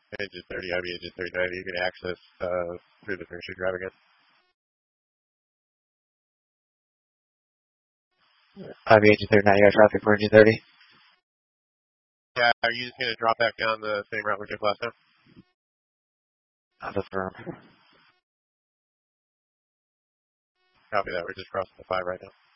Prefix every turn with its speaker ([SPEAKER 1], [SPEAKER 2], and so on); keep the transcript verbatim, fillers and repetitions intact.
[SPEAKER 1] Engine thirty, I B engine thirty-nine, you can access uh, through the parachute drive again. I B engine thirty-nine, you got traffic for engine thirty? Yeah, are you just going to drop back down the same route we took last time? I'll affirm. Copy that, we're just crossing the five right now.